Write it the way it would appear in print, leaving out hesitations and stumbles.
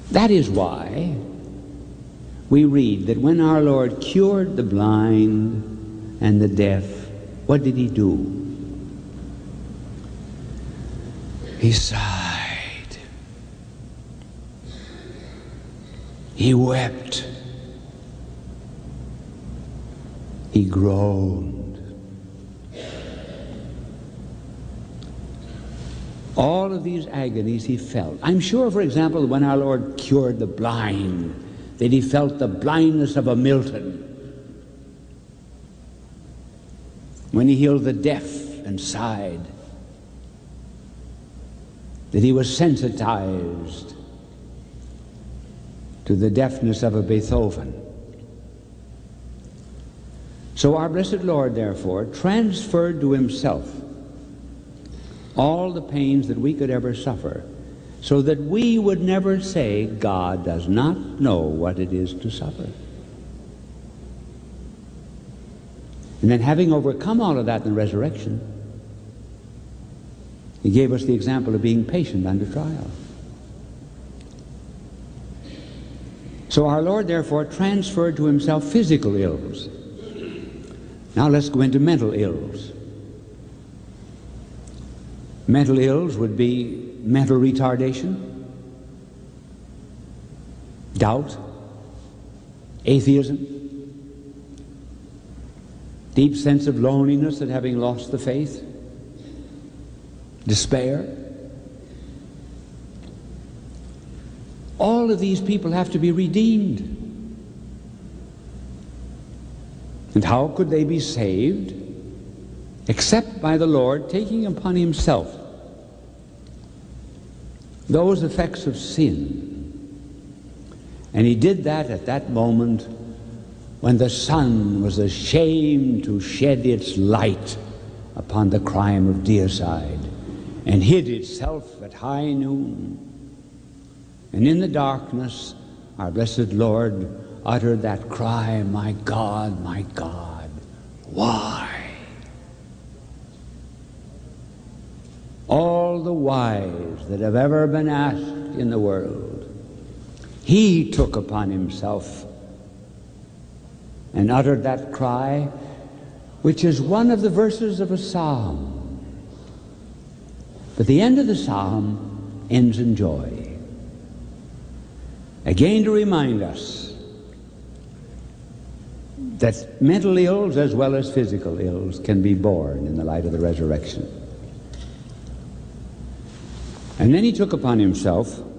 That is why we read that when our Lord cured the blind and the deaf, what did he do? He sighed. He wept. He groaned. All of these agonies he felt. I'm sure, for example, when our Lord cured the blind, that he felt the blindness of a Milton. When he healed the deaf and sighed, that he was sensitized to the deafness of a Beethoven. So our blessed Lord, therefore, transferred to himself all the pains that we could ever suffer, so that we would never say, God does not know what it is to suffer. And then, having overcome all of that in the resurrection, he gave us the example of being patient under trial. So our Lord, therefore, transferred to himself physical ills. Now let's go into mental ills. Mental ills would be mental retardation, doubt, atheism, deep sense of loneliness at having lost the faith, despair. All of these people have to be redeemed. And how could they be saved except by the Lord taking upon himself those effects of sin? And he did that at that moment when the sun was ashamed to shed its light upon the crime of deicide and hid itself at high noon. And in the darkness, our blessed Lord uttered that cry, my God, why? All the whys that have ever been asked in the world, he took upon himself and uttered that cry, which is one of the verses of a psalm. But the end of the psalm ends in joy. Again, to remind us that mental ills as well as physical ills can be borne in the light of the resurrection. And then he took upon himself